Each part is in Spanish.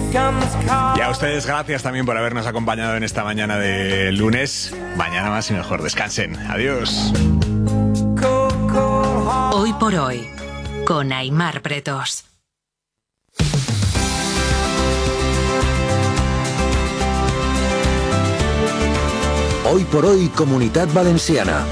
Y a ustedes gracias también por habernos acompañado en esta mañana de lunes. Mañana más y mejor. Descansen. Adiós. Hoy por hoy, con Aimar Pretos. Hoy por hoy, Comunitat Valenciana.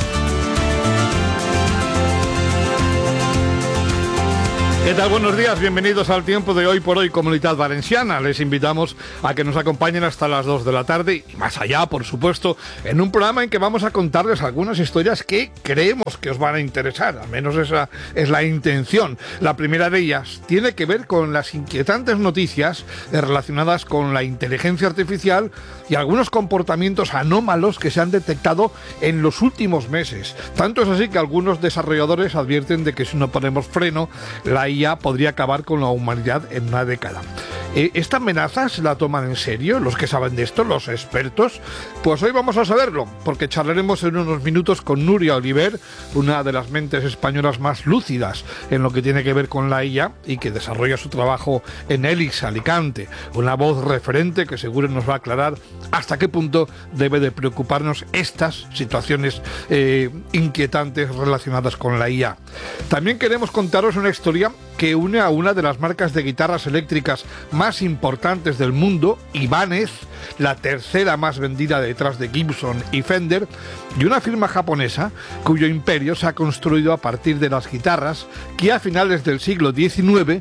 ¿Qué tal? Buenos días, bienvenidos al tiempo de Hoy por Hoy, Comunitat Valenciana. Les invitamos a que nos acompañen hasta las 2 de la tarde y más allá, por supuesto, en un programa en que vamos a contarles algunas historias que creemos que os van a interesar, al menos esa es la intención. La primera de ellas tiene que ver con las inquietantes noticias relacionadas con la inteligencia artificial y algunos comportamientos anómalos que se han detectado en los últimos meses. Tanto es así que algunos desarrolladores advierten de que si no ponemos freno, la IA podría acabar con la humanidad en una década. ¿Esta amenaza se la toman en serio los que saben de esto, los expertos? Pues hoy vamos a saberlo, porque charlaremos en unos minutos con Núria Oliver, una de las mentes españolas más lúcidas en lo que tiene que ver con la IA y que desarrolla su trabajo en ELIX Alicante. Una voz referente que seguro nos va a aclarar hasta qué punto debe de preocuparnos estas situaciones inquietantes relacionadas con la IA. También queremos contaros una historia que une a una de las marcas de guitarras eléctricas más importantes del mundo, Ibanez, la tercera más vendida detrás de Gibson y Fender, y una firma japonesa cuyo imperio se ha construido a partir de las guitarras que a finales del siglo XIX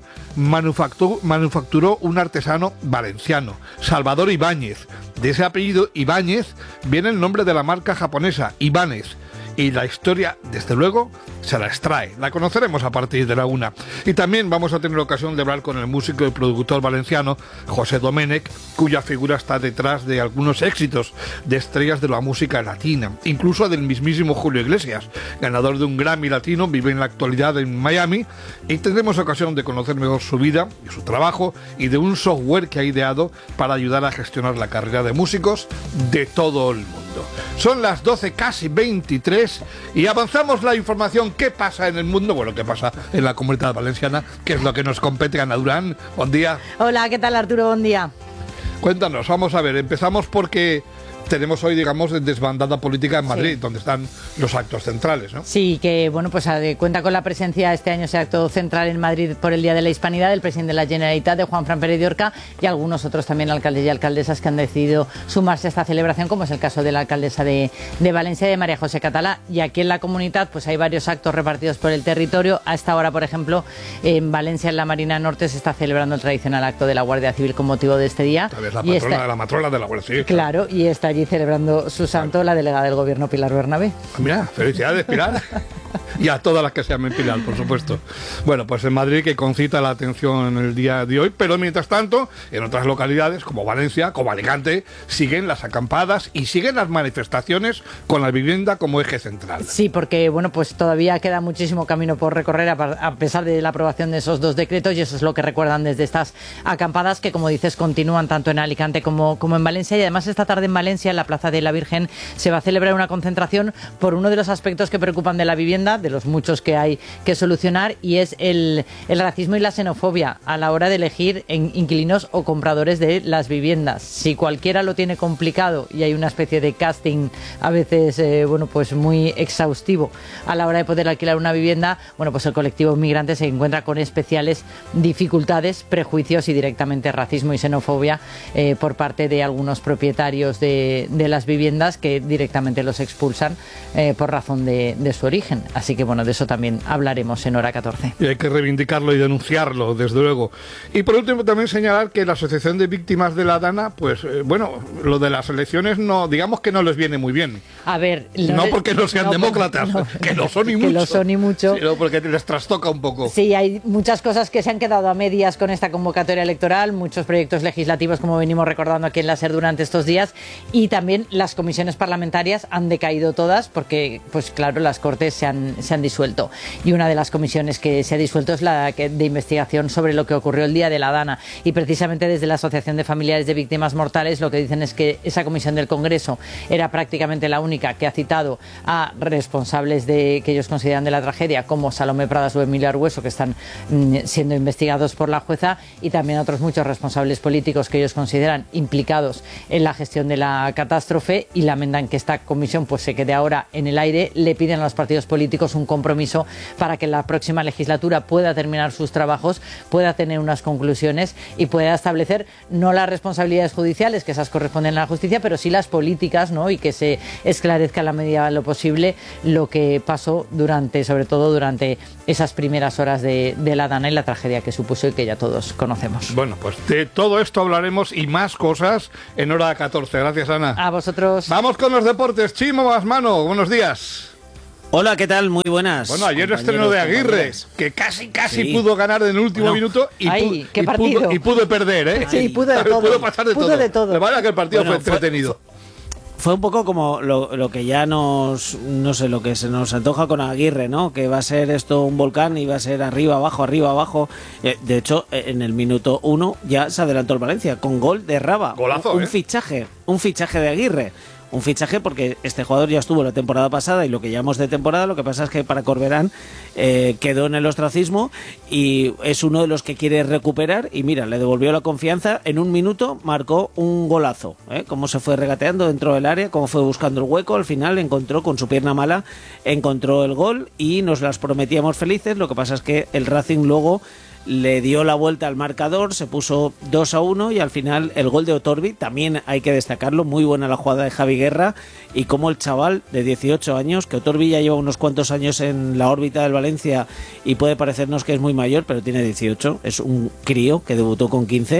manufacturó un artesano valenciano, Salvador Ibáñez. De ese apellido Ibáñez viene el nombre de la marca japonesa, Ibanez. Y la historia, desde luego, se la extrae. La conoceremos a partir de la 1. Y también vamos a tener ocasión de hablar con el músico y productor valenciano José Domènech, cuya figura está detrás de algunos éxitos de estrellas de la música latina, incluso del mismísimo Julio Iglesias, ganador de un Grammy latino, vive en la actualidad en Miami, y tendremos ocasión de conocer mejor su vida y su trabajo y de un software que ha ideado para ayudar a gestionar la carrera de músicos de todo el mundo. Son las 12, casi 23, y avanzamos la información. ¿Qué pasa en el mundo? Bueno, ¿qué pasa en la Comunitat Valenciana? ¿Qué es lo que nos compete? Ana Durán, buen día. Hola, ¿qué tal, Arturo? Buen día. Cuéntanos, vamos a ver, empezamos porque tenemos hoy, digamos, desbandada política en Madrid, sí, donde están los actos centrales, ¿no? Sí, que bueno, pues cuenta con la presencia este año, ese acto central en Madrid por el Día de la Hispanidad del presidente de la Generalitat, de Juanfran Pérez de Orca, y algunos otros también alcaldes y alcaldesas que han decidido sumarse a esta celebración, como es el caso de la alcaldesa de Valencia, de María José Catalá. Y aquí en la Comunitat pues hay varios actos repartidos por el territorio. A esta hora, por ejemplo, en Valencia, en la Marina Norte, se está celebrando el tradicional acto de la Guardia Civil con motivo de este día. La matrona de la Guardia Civil. Claro, y está allí celebrando su santo la delegada del Gobierno, Pilar Bernabé. Mira, felicidades, Pilar. Y a todas las que se llamen Pilar, por supuesto. Bueno, pues en Madrid, que concita la atención en el día de hoy, pero mientras tanto, en otras localidades como Valencia, como Alicante, siguen las acampadas y siguen las manifestaciones con la vivienda como eje central. Sí, porque bueno, pues todavía queda muchísimo camino por recorrer a pesar de la aprobación de esos 2 decretos, y eso es lo que recuerdan desde estas acampadas, que como dices continúan tanto en Alicante como en Valencia. Y además esta tarde en Valencia, en la Plaza de la Virgen, se va a celebrar una concentración por uno de los aspectos que preocupan de la vivienda, de los muchos que hay que solucionar, y es el racismo y la xenofobia a la hora de elegir inquilinos o compradores de las viviendas. Si cualquiera lo tiene complicado y hay una especie de casting a veces bueno, pues muy exhaustivo a la hora de poder alquilar una vivienda, bueno, pues el colectivo inmigrante se encuentra con especiales dificultades, prejuicios y directamente racismo y xenofobia por parte de algunos propietarios de las viviendas, que directamente los expulsan por razón de su origen. Así que bueno, de eso también hablaremos en Hora 14. Y hay que reivindicarlo y denunciarlo, desde luego. Y por último también señalar que la Asociación de Víctimas de la Dana, pues bueno, lo de las elecciones no, digamos que no les viene muy bien. A ver, no porque no sean demócratas, que lo son y mucho. Que lo son y mucho. Sino porque les trastoca un poco. Sí, hay muchas cosas que se han quedado a medias con esta convocatoria electoral, muchos proyectos legislativos, como venimos recordando aquí en la SER durante estos días, y también las comisiones parlamentarias han decaído todas porque, pues claro, las Cortes se han han disuelto. Y una de las comisiones que se ha disuelto es la de investigación sobre lo que ocurrió el día de la Dana. Y precisamente desde la Asociación de Familiares de Víctimas Mortales lo que dicen es que esa comisión del Congreso era prácticamente la única que ha citado a responsables que ellos consideran de la tragedia, como Salomé Pradas o Emilio Argüeso, que están siendo investigados por la jueza, y también otros muchos responsables políticos que ellos consideran implicados en la gestión de la catástrofe, y lamentan que esta comisión pues se quede ahora en el aire. Le piden a los partidos políticos un compromiso para que en la próxima legislatura pueda terminar sus trabajos, pueda tener unas conclusiones y pueda establecer no las responsabilidades judiciales, que esas corresponden a la justicia, pero sí las políticas, ¿no? Y que se esclarezca en la medida de lo posible lo que pasó sobre todo durante esas primeras horas de la Dana y la tragedia que supuso y que ya todos conocemos. Bueno, pues de todo esto hablaremos y más cosas en hora 14. Gracias, Ana. A vosotros. Vamos con los deportes. Chimo Basmano, buenos días. Hola, ¿qué tal? Muy buenas. Bueno, ayer el estreno de Aguirre, que casi sí pudo ganar en el último minuto y pudo perder, ¿eh? Sí, pudo de todo. Pudo pasar de todo. De manera que el partido fue entretenido. Fue un poco como lo que ya no sé, lo que se nos antoja con Aguirre, ¿no? Que va a ser esto un volcán y va a ser arriba, abajo. De hecho, en el minuto 1 ya se adelantó el Valencia con gol de Raba. Golazo, un fichaje de Aguirre. Un fichaje porque este jugador ya estuvo la temporada pasada y lo que llamamos de temporada, lo que pasa es que para Corberán quedó en el ostracismo y es uno de los que quiere recuperar y mira, le devolvió la confianza, en un minuto marcó un golazo, cómo se fue regateando dentro del área, cómo fue buscando el hueco, al final encontró con su pierna mala, encontró el gol y nos las prometíamos felices, lo que pasa es que el Racing luego le dio la vuelta al marcador, se puso 2-1 y al final el gol de Otorbi, también hay que destacarlo, muy buena la jugada de Javi Guerra y como el chaval de 18 años, que Otorbi ya lleva unos cuantos años en la órbita del Valencia y puede parecernos que es muy mayor, pero tiene 18, es un crío que debutó con 15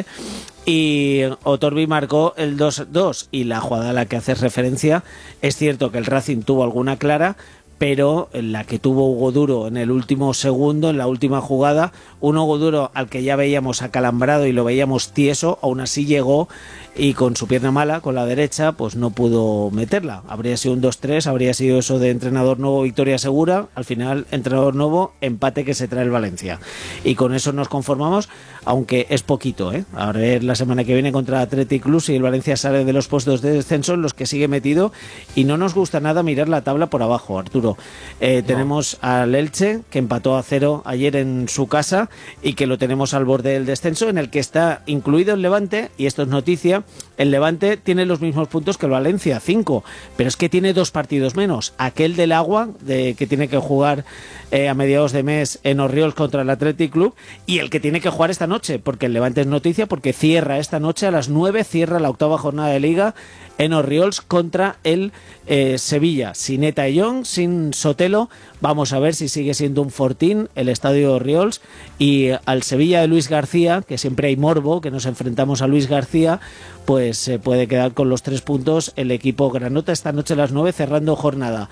y Otorbi marcó el 2-2 y la jugada a la que haces referencia, es cierto que el Racing tuvo alguna clara, pero la que tuvo Hugo Duro en el último segundo, en la última jugada, un Hugo Duro al que ya veíamos acalambrado y lo veíamos tieso, aún así llegó y con su pierna mala, con la derecha, pues no pudo meterla. Habría sido un 2-3, habría sido eso de entrenador nuevo, victoria segura, al final entrenador nuevo, empate que se trae el Valencia. Y con eso nos conformamos, aunque es poquito, A ver la semana que viene contra Athletic Club y el Valencia sale de los puestos de descenso en los que sigue metido y no nos gusta nada mirar la tabla por abajo, Arturo. Tenemos al Elche, que empató a 0 ayer en su casa y que lo tenemos al borde del descenso, en el que está incluido el Levante, y esto es noticia, el Levante tiene los mismos puntos que el Valencia, 5, pero es que tiene 2 partidos menos, aquel del Agua, que tiene que jugar a mediados de mes en Orriols contra el Athletic Club, y el que tiene que jugar esta noche, porque el Levante es noticia, porque cierra esta noche a las 9, cierra la 8ª jornada de Liga en Orriols contra el Sevilla, sin Eta Young, sin Sotelo. Vamos a ver si sigue siendo un fortín el estadio de Orriols, y al Sevilla de Luis García, que siempre hay morbo, que nos enfrentamos a Luis García, pues se puede quedar con los 3 puntos el equipo granota esta noche a las 9 cerrando jornada.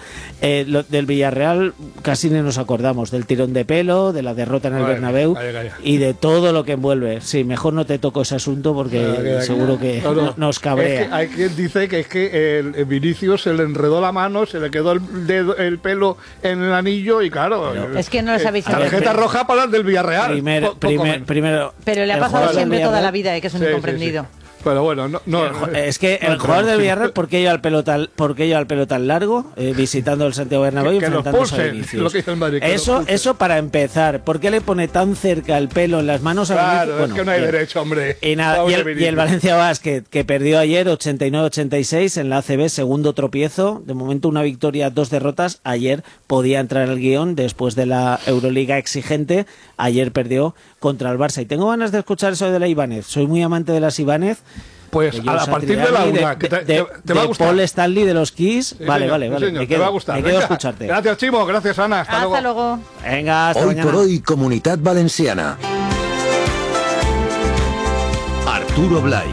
Del Villarreal casi ni nos acordamos, del tirón de pelo, de la derrota en el Bernabéu y de todo lo que envuelve. Sí, mejor no te toco ese asunto porque seguro que nos cabrea. Es que hay quien dice que es que el Vinicius se le enredó la mano, se le quedó el pelo en el anillo y claro, es que no lo sabéis. Tarjeta roja para el del Villarreal. Primero, pero le ha pasado siempre toda la vida, que es un incomprendido. Sí. Pero bueno, es que el jugador del Villarreal, ¿por qué lleva el pelo tan largo visitando el Santiago Bernabéu y enfrentándose a Vinicius? Eso para empezar. ¿Por qué le pone tan cerca el pelo en las manos a Vinicius? Claro, es que no hay derecho, hombre. Y el Valencia Basket, que perdió ayer 89-86 en la ACB, segundo tropiezo. De momento una victoria, 2 derrotas. Ayer podía entrar al guión después de la Euroliga exigente. Ayer perdió contra el Barça. Y tengo ganas de escuchar eso de la Ibáñez. Soy muy amante de las Ibáñez. Pues a partir de la una, que te va a gustar. Paul Stanley de los Kiss. Sí, vale. Señor, te va a gustar. Me quedo a escucharte. Gracias, Chimo. Gracias, Ana. Hasta luego. Venga, hasta mañana. Hoy por hoy, Comunidad Valenciana. Arturo Blay.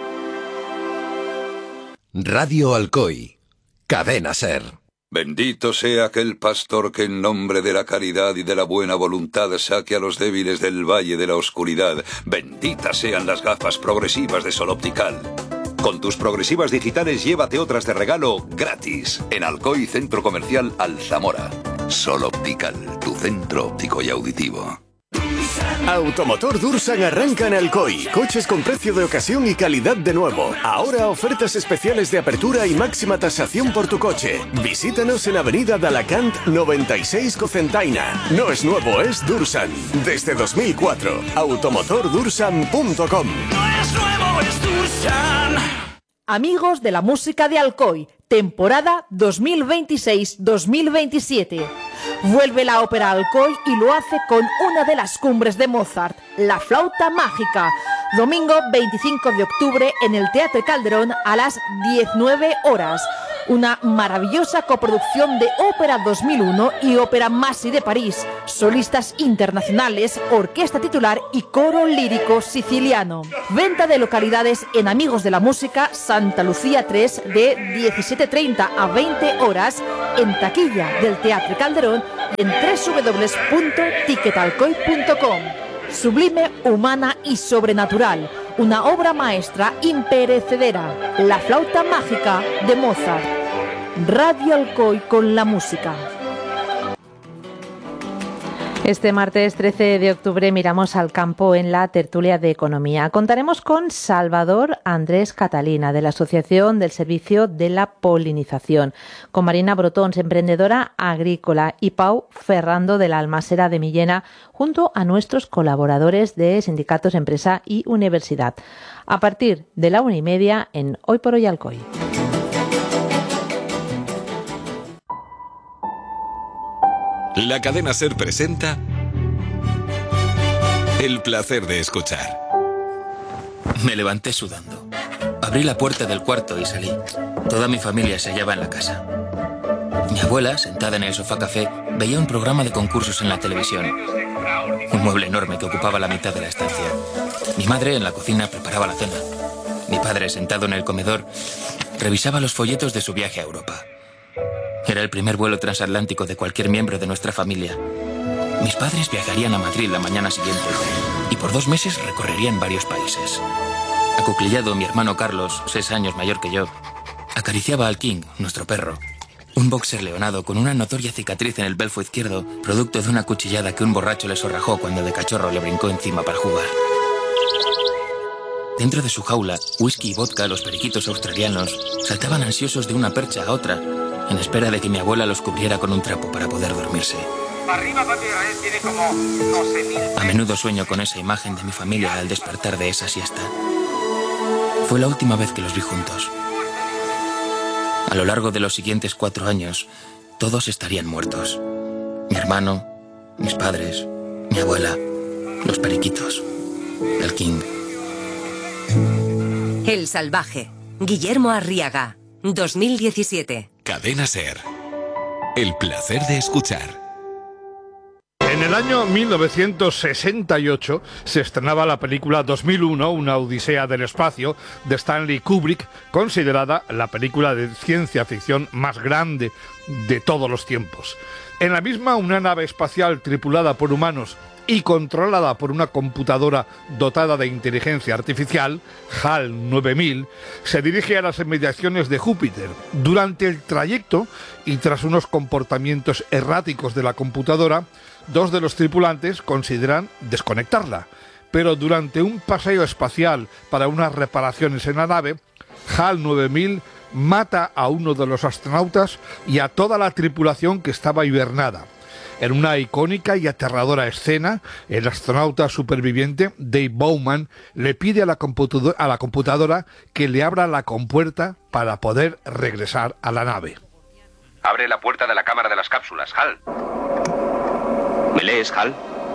Radio Alcoy. Cadena SER. Bendito sea aquel pastor que en nombre de la caridad y de la buena voluntad saque a los débiles del valle de la oscuridad. Benditas sean las gafas progresivas de Sol Optical. Con tus progresivas digitales llévate otras de regalo gratis en Alcoy Centro Comercial Alzamora. Sol Optical, tu centro óptico y auditivo. Automotor Dursan arranca en Alcoy. Coches con precio de ocasión y calidad de nuevo. Ahora ofertas especiales de apertura y máxima tasación por tu coche. Visítanos en Avenida de Alacant 96 Cocentaina. No es nuevo, es Dursan. Desde 2004. Automotordursan.com. No es nuevo, es Dursan. Amigos de la música de Alcoy, temporada 2026-2027. Vuelve la ópera Alcoy y lo hace con una de las cumbres de Mozart, La Flauta Mágica. Domingo 25 de octubre en el Teatro Calderón a las 19 horas. Una maravillosa coproducción de Ópera 2001 y Ópera Masi de París. Solistas internacionales, orquesta titular y coro lírico siciliano. Venta de localidades en Amigos de la Música, Santa Lucía 3, de 17:30 a 20 horas, en taquilla del Teatro Calderón y en www.ticketalcoy.com. Sublime, humana y sobrenatural. Una obra maestra imperecedera. La Flauta Mágica de Mozart. Radio Alcoy con la música. Este martes 13 de octubre miramos al campo en la tertulia de economía. Contaremos con Salvador Andrés Catalina, de la Asociación del Servicio de la Polinización, con Marina Brotons, emprendedora agrícola, y Pau Ferrando, de la Almasera de Millena, junto a nuestros colaboradores de sindicatos, empresa y universidad. A partir de la 1:30 en Hoy por Hoy Alcoy. La cadena SER presenta El placer de escuchar. Me levanté sudando. Abrí la puerta del cuarto y salí. Toda mi familia se hallaba en la casa. Mi abuela, sentada en el sofá café, veía un programa de concursos en la televisión. Un mueble enorme que ocupaba la mitad de la estancia. Mi madre, en la cocina, preparaba la cena. Mi padre, sentado en el comedor, revisaba los folletos de su viaje a Europa. Era el primer vuelo transatlántico de cualquier miembro de nuestra familia. Mis padres viajarían a Madrid la mañana siguiente y por 2 meses recorrerían varios países. Acuclillado, mi hermano Carlos, 6 años mayor que yo, acariciaba al King, nuestro perro. Un boxer leonado con una notoria cicatriz en el belfo izquierdo, producto de una cuchillada que un borracho le sorrajó cuando de cachorro le brincó encima para jugar. Dentro de su jaula, whisky y vodka, los periquitos australianos saltaban ansiosos de una percha a otra, en espera de que mi abuela los cubriera con un trapo para poder dormirse. Arriba, papi Israel, tiene como 12.000... A menudo sueño con esa imagen de mi familia al despertar de esa siesta. Fue la última vez que los vi juntos. A lo largo de los siguientes 4 años, todos estarían muertos. Mi hermano, mis padres, mi abuela, los periquitos, el King. El Salvaje. Guillermo Arriaga. 2017. Cadena SER. El placer de escuchar. En el año 1968 se estrenaba la película 2001, una odisea del espacio, de Stanley Kubrick, considerada la película de ciencia ficción más grande de todos los tiempos. En la misma, una nave espacial tripulada por humanos y controlada por una computadora dotada de inteligencia artificial, HAL 9000, se dirige a las inmediaciones de Júpiter. Durante el trayecto, y tras unos comportamientos erráticos de la computadora, 2 de los tripulantes consideran desconectarla. Pero durante un paseo espacial para unas reparaciones en la nave, HAL 9000 mata a uno de los astronautas y a toda la tripulación que estaba hibernada. En una icónica y aterradora escena, el astronauta superviviente, Dave Bowman, le pide a la computadora que le abra la compuerta para poder regresar a la nave. Abre la puerta de la cámara de las cápsulas, HAL. ¿Me lees, HAL?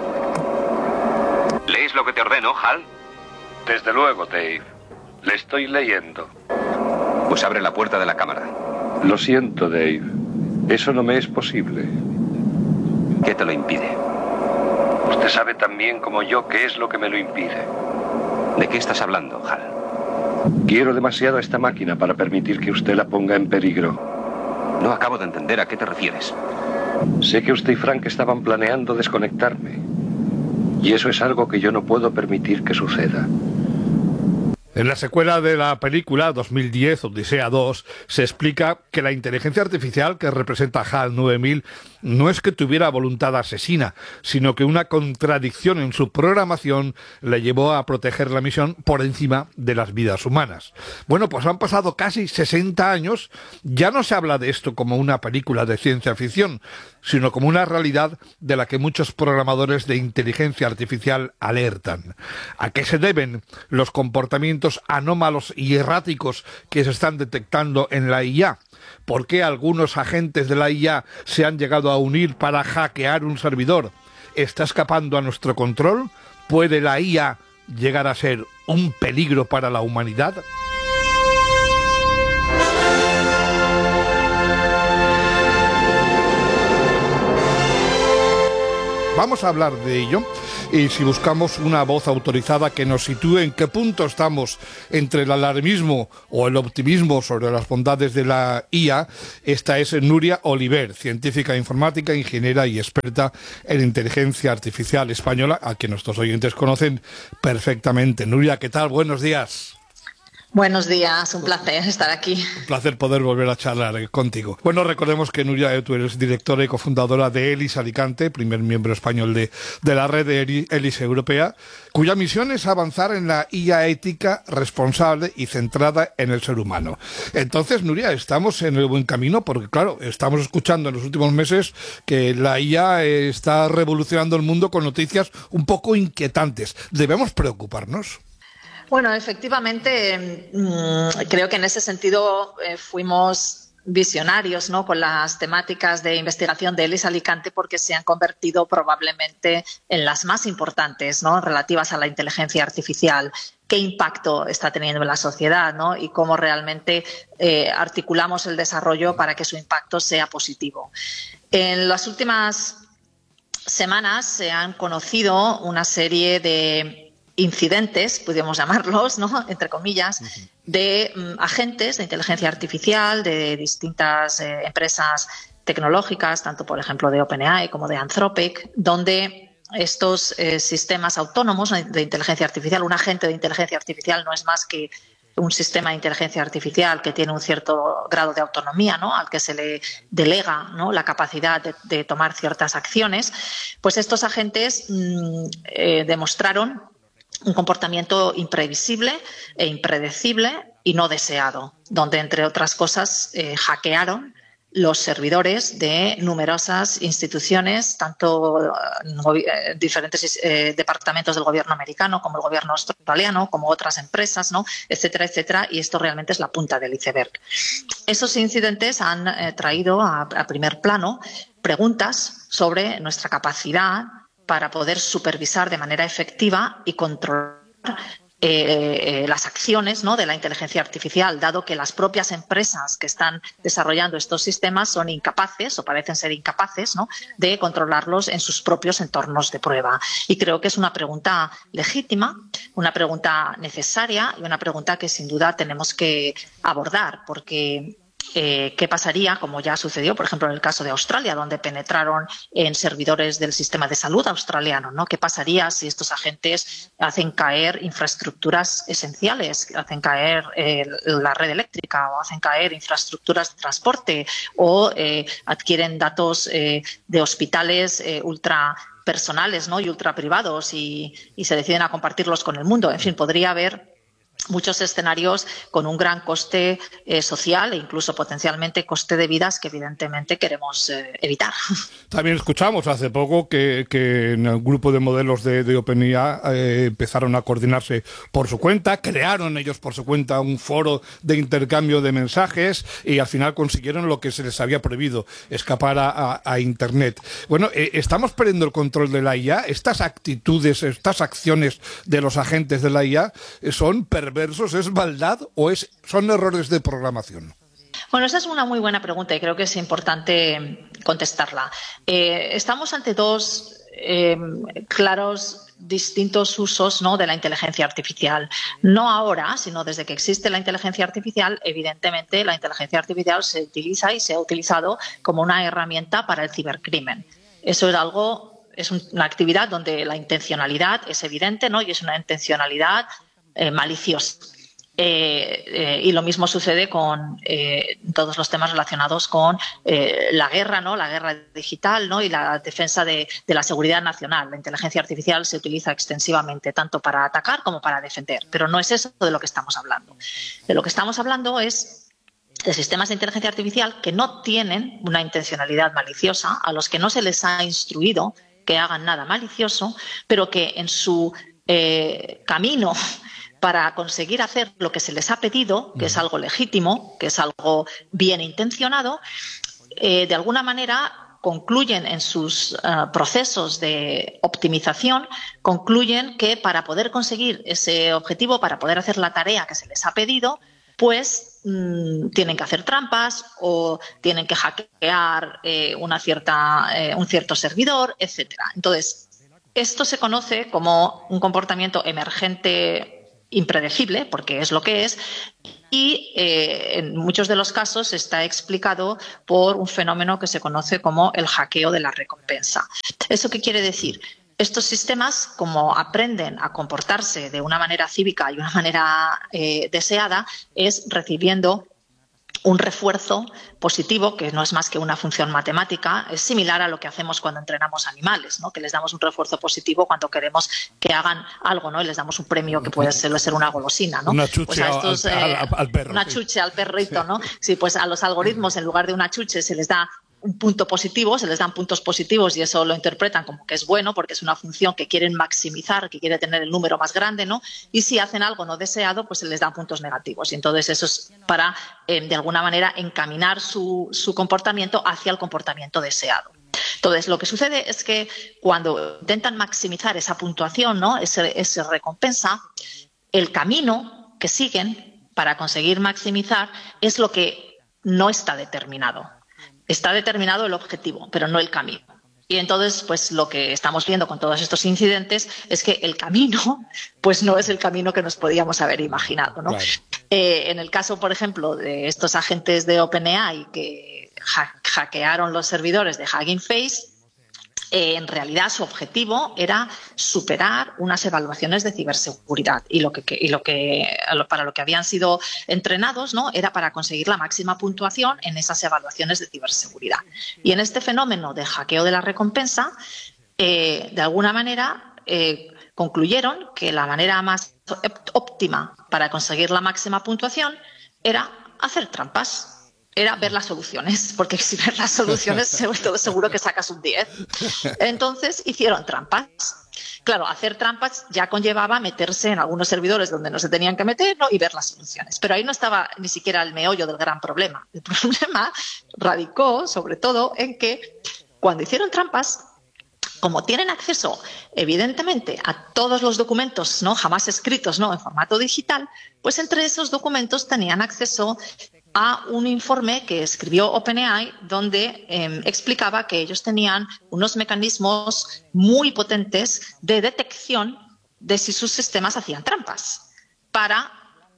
¿Lees lo que te ordeno, HAL? Desde luego, Dave. Le estoy leyendo. Pues abre la puerta de la cámara. Lo siento, Dave. Eso no me es posible. ¿Qué te lo impide? Usted sabe tan bien como yo qué es lo que me lo impide. ¿De qué estás hablando, HAL? Quiero demasiado a esta máquina para permitir que usted la ponga en peligro. No acabo de entender a qué te refieres. Sé que usted y Frank estaban planeando desconectarme. Y eso es algo que yo no puedo permitir que suceda. En la secuela de la película 2010, Odisea 2, se explica que la inteligencia artificial que representa HAL 9000 no es que tuviera voluntad asesina, sino que una contradicción en su programación le llevó a proteger la misión por encima de las vidas humanas. Bueno, pues han pasado casi 60 años, ya no se habla de esto como una película de ciencia ficción, sino como una realidad de la que muchos programadores de inteligencia artificial alertan. ¿A qué se deben los comportamientos anómalos y erráticos que se están detectando en la IA? ¿Por qué algunos agentes de la IA se han llegado a unir para hackear un servidor? ¿Está escapando a nuestro control? ¿Puede la IA llegar a ser un peligro para la humanidad? Vamos a hablar de ello, y si buscamos una voz autorizada que nos sitúe en qué punto estamos entre el alarmismo o el optimismo sobre las bondades de la IA, esta es Núria Oliver, científica informática, ingeniera y experta en inteligencia artificial española, a quien nuestros oyentes conocen perfectamente. Núria, ¿qué tal? Buenos días. Buenos días, un placer estar aquí. Un placer poder volver a charlar contigo. Bueno, recordemos que Núria, tú eres directora y cofundadora de ELIS Alicante, primer miembro español de la red de ELIS europea, cuya misión es avanzar en la IA ética, responsable y centrada en el ser humano. Entonces, Núria, estamos en el buen camino porque, claro, estamos escuchando en los últimos meses que la IA está revolucionando el mundo con noticias un poco inquietantes. ¿Debemos preocuparnos? Bueno, efectivamente, creo que en ese sentido fuimos visionarios, ¿no?, con las temáticas de investigación de ELIS Alicante, porque se han convertido probablemente en las más importantes, ¿no?, relativas a la inteligencia artificial. ¿Qué impacto está teniendo en la sociedad, ¿no?, y cómo realmente articulamos el desarrollo para que su impacto sea positivo? En las últimas semanas se han conocido una serie de incidentes, podríamos llamarlos, ¿no?, entre comillas, de agentes de inteligencia artificial de distintas empresas tecnológicas, tanto por ejemplo de OpenAI como de Anthropic, donde estos sistemas autónomos de inteligencia artificial, un agente de inteligencia artificial no es más que un sistema de inteligencia artificial que tiene un cierto grado de autonomía, ¿no?, al que se le delega, ¿no?, la capacidad de tomar ciertas acciones, pues estos agentes demostraron un comportamiento imprevisible e impredecible y no deseado, donde, entre otras cosas, hackearon los servidores de numerosas instituciones, tanto diferentes departamentos del gobierno americano como el gobierno australiano, como otras empresas, ¿no?, etcétera, etcétera, y esto realmente es la punta del iceberg. Esos incidentes han traído a primer plano preguntas sobre nuestra capacidad para poder supervisar de manera efectiva y controlar las acciones, ¿no?, de la inteligencia artificial, dado que las propias empresas que están desarrollando estos sistemas son incapaces o parecen ser incapaces, ¿no?, de controlarlos en sus propios entornos de prueba. Y creo que es una pregunta legítima, una pregunta necesaria y una pregunta que sin duda tenemos que abordar, porque ¿qué pasaría, como ya sucedió, por ejemplo, en el caso de Australia, donde penetraron en servidores del sistema de salud australiano, ¿no? ¿Qué pasaría si estos agentes hacen caer infraestructuras esenciales, hacen caer la red eléctrica o hacen caer infraestructuras de transporte o adquieren datos de hospitales ultra personales, ¿no?, y ultra privados y se deciden a compartirlos con el mundo? En fin, podría haber muchos escenarios con un gran coste social e incluso potencialmente coste de vidas que evidentemente queremos evitar. También escuchamos hace poco que en el grupo de modelos de OpenAI empezaron a coordinarse por su cuenta, crearon ellos por su cuenta un foro de intercambio de mensajes y al final consiguieron lo que se les había prohibido, escapar a Internet. Bueno, ¿estamos perdiendo el control de la IA? ¿Estas actitudes, estas acciones de los agentes de la IA son perversos? ¿Es maldad o son errores de programación? Bueno, esa es una muy buena pregunta y creo que es importante contestarla. Estamos ante dos claros, distintos usos, ¿no?, de la inteligencia artificial. No ahora, sino desde que existe la inteligencia artificial, evidentemente la inteligencia artificial se utiliza y se ha utilizado como una herramienta para el cibercrimen. Eso es una actividad donde la intencionalidad es evidente, ¿no?, y es una intencionalidad maliciosa. Y lo mismo sucede con todos los temas relacionados con la guerra, ¿no? La guerra digital, ¿no? Y la defensa de la seguridad nacional. La inteligencia artificial se utiliza extensivamente tanto para atacar como para defender, pero no es eso de lo que estamos hablando. De lo que estamos hablando es de sistemas de inteligencia artificial que no tienen una intencionalidad maliciosa, a los que no se les ha instruido que hagan nada malicioso, pero que en su camino para conseguir hacer lo que se les ha pedido, que es algo legítimo, que es algo bien intencionado, de alguna manera concluyen en sus procesos de optimización, concluyen que para poder conseguir ese objetivo, para poder hacer la tarea que se les ha pedido, pues tienen que hacer trampas o tienen que hackear un cierto servidor, etcétera. Entonces, esto se conoce como un comportamiento emergente impredecible, porque es lo que es, y en muchos de los casos está explicado por un fenómeno que se conoce como el hackeo de la recompensa. ¿Eso qué quiere decir? Estos sistemas, como aprenden a comportarse de una manera cívica y una manera deseada, es recibiendo un refuerzo positivo, que no es más que una función matemática. Es similar a lo que hacemos cuando entrenamos animales, ¿no? Que les damos un refuerzo positivo cuando queremos que hagan algo, ¿no? Y les damos un premio que puede ser una golosina, ¿no? Una chuche pues a estos, al perro. Una chuche al perrito, ¿no? Sí, pues a los algoritmos, en lugar de una chuche, se les da un punto positivo, se les dan puntos positivos y eso lo interpretan como que es bueno porque es una función que quieren maximizar, que quiere tener el número más grande, ¿no? Y si hacen algo no deseado, pues se les dan puntos negativos. Y entonces eso es para, de alguna manera, encaminar su comportamiento hacia el comportamiento deseado. Entonces, lo que sucede es que cuando intentan maximizar esa puntuación, ¿no? Esa recompensa, el camino que siguen para conseguir maximizar es lo que no está determinado. Está determinado el objetivo, pero no el camino. Y entonces, pues lo que estamos viendo con todos estos incidentes es que el camino, pues no es el camino que nos podíamos haber imaginado, ¿no? Claro. En el caso, por ejemplo, de estos agentes de OpenAI que hackearon los servidores de Hugging Face, en realidad su objetivo era superar unas evaluaciones de ciberseguridad y para lo que habían sido entrenados, ¿no? Era para conseguir la máxima puntuación en esas evaluaciones de ciberseguridad. Y en este fenómeno de hackeo de la recompensa, de alguna manera concluyeron que la manera más óptima para conseguir la máxima puntuación era hacer trampas. Era ver las soluciones, porque si ves las soluciones seguro que sacas un 10. Entonces hicieron trampas. Claro, hacer trampas ya conllevaba meterse en algunos servidores donde no se tenían que meter, ¿no? Y ver las soluciones. Pero ahí no estaba ni siquiera el meollo del gran problema. El problema radicó sobre todo en que cuando hicieron trampas, como tienen acceso, evidentemente, a todos los documentos, ¿no? Jamás escritos, ¿no? En formato digital, pues entre esos documentos tenían acceso a un informe que escribió OpenAI donde explicaba que ellos tenían unos mecanismos muy potentes de detección de si sus sistemas hacían trampas para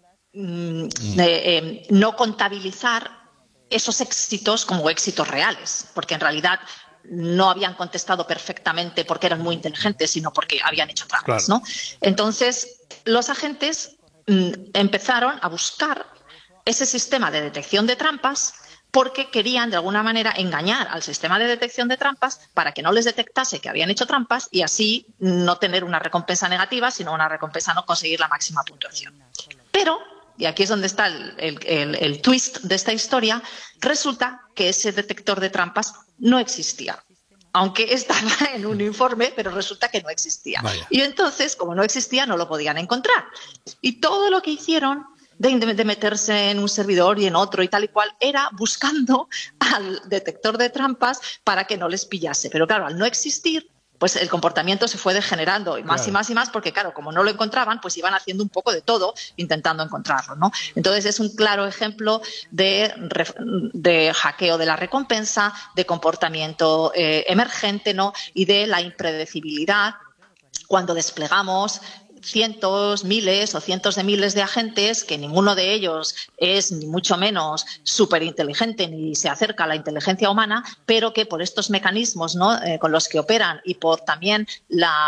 no contabilizar esos éxitos como éxitos reales, porque en realidad no habían contestado perfectamente porque eran muy inteligentes, sino porque habían hecho trampas, claro, ¿no? Entonces, los agentes empezaron a buscar ese sistema de detección de trampas porque querían, de alguna manera, engañar al sistema de detección de trampas para que no les detectase que habían hecho trampas y así no tener una recompensa negativa, sino una recompensa no conseguir la máxima puntuación. Pero, y aquí es donde está el twist de esta historia, resulta que ese detector de trampas no existía. Aunque estaba en un informe, pero resulta que no existía. Vaya. Y entonces, como no existía, no lo podían encontrar. Y todo lo que hicieron de meterse en un servidor y en otro y tal y cual, era buscando al detector de trampas para que no les pillase. Pero claro, al no existir, pues el comportamiento se fue degenerando y más, claro, y más y más, porque claro, como no lo encontraban, pues iban haciendo un poco de todo intentando encontrarlo, ¿no? Entonces es un claro ejemplo de hackeo de la recompensa, de comportamiento emergente, ¿no? Y de la impredecibilidad cuando desplegamos cientos, miles o cientos de miles de agentes, que ninguno de ellos es ni mucho menos súper inteligente ni se acerca a la inteligencia humana, pero que por estos mecanismos, ¿no? Con los que operan y por también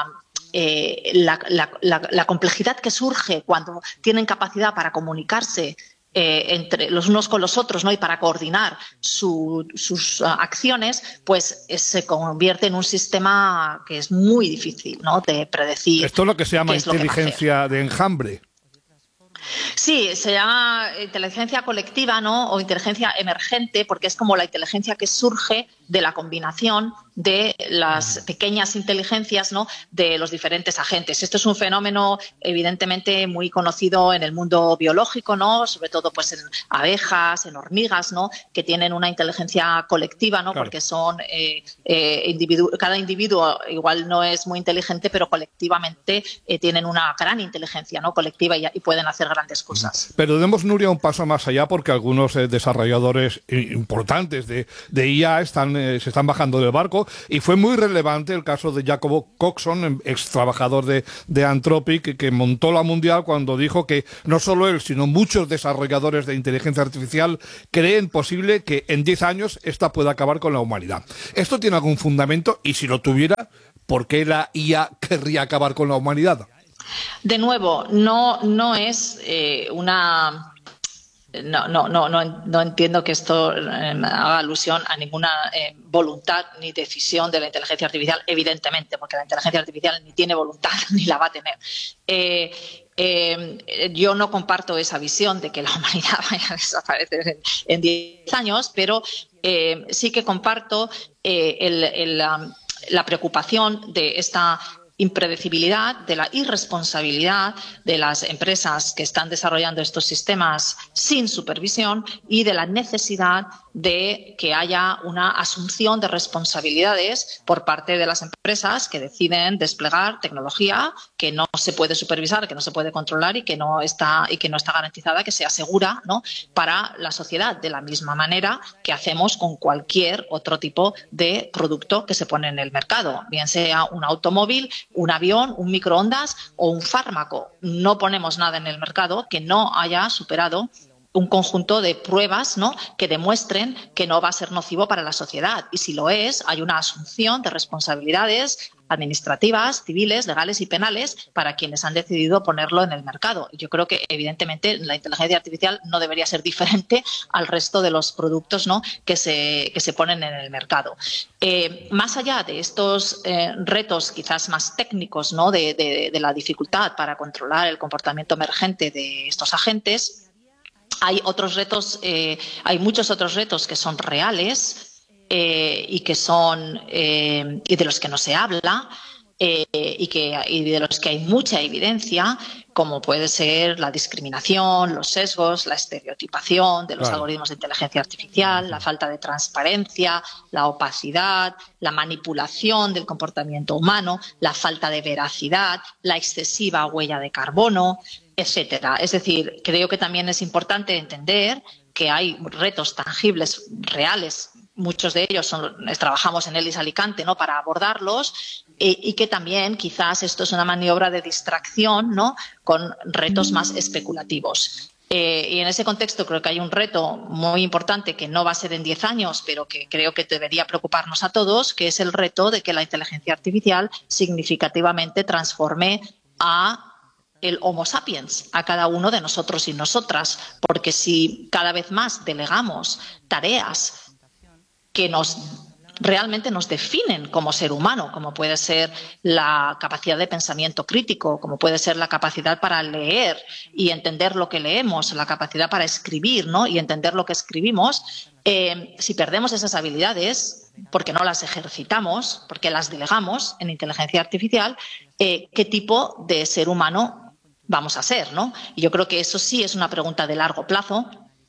la complejidad que surge cuando tienen capacidad para comunicarse entre los unos con los otros, ¿no? Y para coordinar sus acciones, pues se convierte en un sistema que es muy difícil, ¿no? De predecir. Esto es lo que se llama inteligencia de enjambre. Sí, se llama inteligencia colectiva, ¿no? O inteligencia emergente, porque es como la inteligencia que surge de la combinación de las pequeñas inteligencias, ¿no? De los diferentes agentes. Esto es un fenómeno evidentemente muy conocido en el mundo biológico, ¿no? Sobre todo pues en abejas, en hormigas, ¿no? Que tienen una inteligencia colectiva, ¿no? Claro. Porque son cada individuo igual no es muy inteligente, pero colectivamente tienen una gran inteligencia, ¿no? Colectiva y pueden hacer grandes cosas. Pero demos, Nuria, un paso más allá, porque algunos desarrolladores importantes de IA se están bajando del barco, y fue muy relevante el caso de Jacob Coxon, ex trabajador de Anthropic, que montó la mundial cuando dijo que no solo él, sino muchos desarrolladores de inteligencia artificial creen posible que en 10 años esta pueda acabar con la humanidad. ¿Esto tiene algún fundamento? Y si lo tuviera, ¿por qué la IA querría acabar con la humanidad? De nuevo, no es una... No entiendo que esto haga alusión a ninguna voluntad ni decisión de la inteligencia artificial, evidentemente, porque la inteligencia artificial ni tiene voluntad ni la va a tener. Yo no comparto esa visión de que la humanidad vaya a desaparecer en 10 años, pero sí que comparto la preocupación de esta impredecibilidad, de la irresponsabilidad de las empresas que están desarrollando estos sistemas sin supervisión y de la necesidad de que haya una asunción de responsabilidades por parte de las empresas que deciden desplegar tecnología que no se puede supervisar, que no se puede controlar y que no está garantizada, que sea segura, ¿no? Para la sociedad, de la misma manera que hacemos con cualquier otro tipo de producto que se pone en el mercado, bien sea un automóvil, un avión, un microondas o un fármaco. No ponemos nada en el mercado que no haya superado un conjunto de pruebas, ¿no? Que demuestren que no va a ser nocivo para la sociedad. Y si lo es, hay una asunción de responsabilidades administrativas, civiles, legales y penales para quienes han decidido ponerlo en el mercado. Yo creo que, evidentemente, la inteligencia artificial no debería ser diferente al resto de los productos, ¿no? que se ponen en el mercado. Más allá de estos retos quizás más técnicos, ¿no? de la dificultad para controlar el comportamiento emergente de estos agentes, hay otros retos, hay muchos otros retos que son reales y de los que no se habla y de los que hay mucha evidencia, como puede ser la discriminación, los sesgos, la estereotipación de los algoritmos de inteligencia artificial, la falta de transparencia, la opacidad, la manipulación del comportamiento humano, la falta de veracidad, la excesiva huella de carbono, etcétera. Es decir, creo que también es importante entender que hay retos tangibles, reales. Muchos de ellos trabajamos en ELIS Alicante, ¿no? Para abordarlos y que también quizás esto es una maniobra de distracción, ¿no? Con retos más especulativos. Y en ese contexto creo que hay un reto muy importante que no va a ser en 10 años, pero que creo que debería preocuparnos a todos, que es el reto de que la inteligencia artificial significativamente transforme a el Homo sapiens, a cada uno de nosotros y nosotras, porque si cada vez más delegamos tareas que realmente nos definen como ser humano, como puede ser la capacidad de pensamiento crítico, como puede ser la capacidad para leer y entender lo que leemos, la capacidad para escribir, ¿no? Y entender lo que escribimos, si perdemos esas habilidades, porque no las ejercitamos, porque las delegamos en inteligencia artificial, ¿qué tipo de ser humano vamos a ser, ¿no? Y yo creo que eso sí es una pregunta de largo plazo,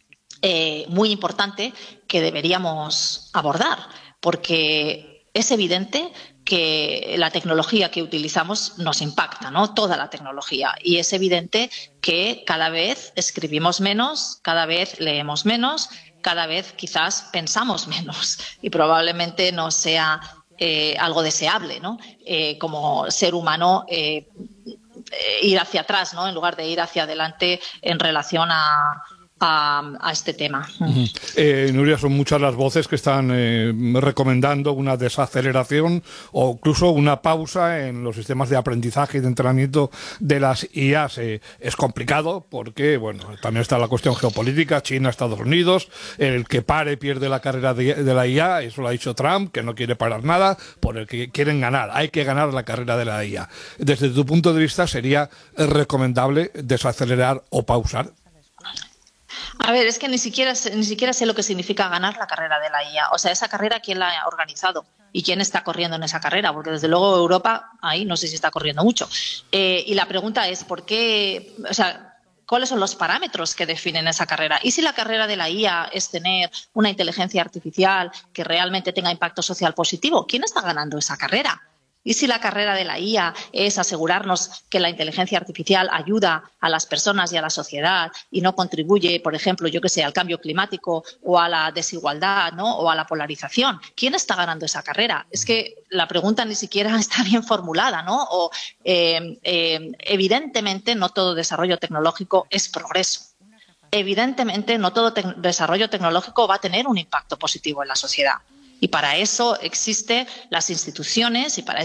muy importante, que deberíamos abordar, porque es evidente que la tecnología que utilizamos nos impacta, ¿no? Toda la tecnología. Y es evidente que cada vez escribimos menos, cada vez leemos menos, cada vez quizás pensamos menos y probablemente no sea algo deseable, ¿no? Como ser humano ir hacia atrás, ¿no? En lugar de ir hacia adelante en relación a a este tema. Nuria, son muchas las voces que están recomendando una desaceleración o incluso una pausa en los sistemas de aprendizaje y de entrenamiento de las IAs. Es complicado porque, bueno, también está la cuestión geopolítica, China, Estados Unidos, el que pare pierde la carrera de la IA, eso lo ha dicho Trump, que no quiere parar nada, por el que quieren ganar, hay que ganar la carrera de la IA. Desde tu punto de vista, ¿sería recomendable desacelerar o pausar? A ver, es que ni siquiera sé lo que significa ganar la carrera de la IA. O sea, esa carrera, ¿quién la ha organizado? ¿Y quién está corriendo en esa carrera? Porque desde luego Europa, ahí no sé si está corriendo mucho. Y la pregunta es, ¿por qué? O sea, ¿cuáles son los parámetros que definen esa carrera? ¿Y si la carrera de la IA es tener una inteligencia artificial que realmente tenga impacto social positivo? ¿Quién está ganando esa carrera? ¿Y si la carrera de la IA es asegurarnos que la inteligencia artificial ayuda a las personas y a la sociedad y no contribuye, por ejemplo, yo que sé, al cambio climático o a la desigualdad, ¿no? O a la polarización? ¿Quién está ganando esa carrera? Es que la pregunta ni siquiera está bien formulada, ¿no? O evidentemente no todo desarrollo tecnológico es progreso. Evidentemente no todo desarrollo tecnológico va a tener un impacto positivo en la sociedad. Y para eso existen las instituciones y para